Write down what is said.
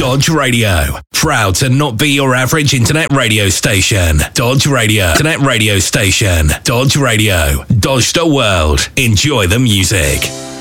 Dodge Radio. Proud to not be your average internet radio station. Dodge Radio. Internet radio station. Dodge Radio. Dodge the world. Enjoy the music.